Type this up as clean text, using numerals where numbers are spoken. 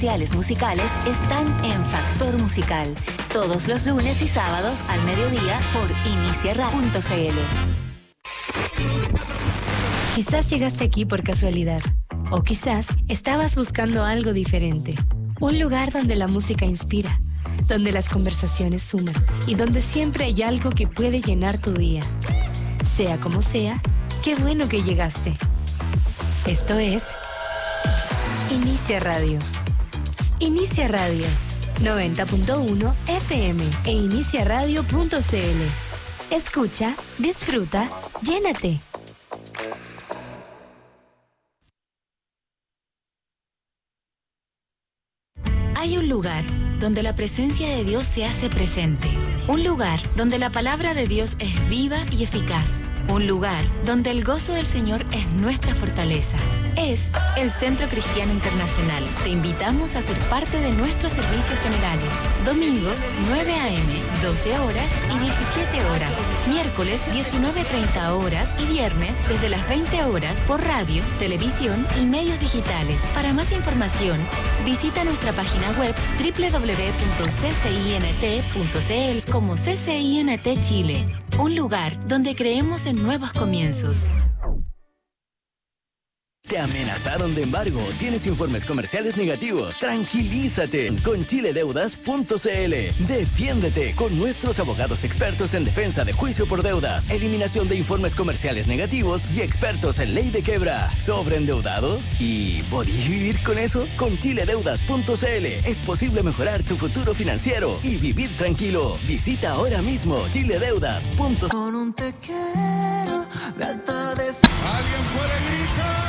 musicales están en Factor Musical, todos los lunes y sábados al mediodía por iniciarra.cl. Quizás llegaste aquí por casualidad, o quizás estabas buscando algo diferente. Un lugar donde la música inspira, donde las conversaciones suman y donde siempre hay algo que puede llenar tu día. Sea como sea, qué bueno que llegaste. Esto es Inicia Radio. Inicia Radio 90.1 FM e iniciaradio.cl. Escucha, disfruta, llénate. Hay un lugar donde la presencia de Dios se hace presente. Un lugar donde la palabra de Dios es viva y eficaz. Un lugar donde el gozo del Señor es nuestra fortaleza. Es el Centro Cristiano Internacional. Te invitamos a ser parte de nuestros servicios generales. Domingos, 9 a.m., 12 horas y 17 horas. Miércoles, 19:30 horas y viernes, desde las 20 horas, por radio, televisión y medios digitales. Para más información, visita nuestra página web www.ccint.cl como CCINT Chile. Un lugar donde creemos en nuevos comienzos. ¿Te amenazaron de embargo? ¿Tienes informes comerciales negativos? Tranquilízate con chiledeudas.cl. Defiéndete con nuestros abogados expertos en defensa de juicio por deudas, eliminación de informes comerciales negativos y expertos en ley de quiebra. ¿Sobreendeudado? ¿Y podías vivir con eso? Con chiledeudas.cl es posible mejorar tu futuro financiero y vivir tranquilo. Visita ahora mismo chiledeudas.cl. Con un te quiero, gata de... ¡Alguien puede gritar!